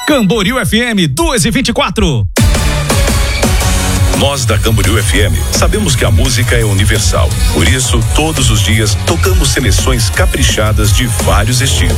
Camboriú FM 2h24. Nós da Camboriú FM sabemos que a música é universal. Por isso, todos os dias tocamos seleções caprichadas de vários estilos.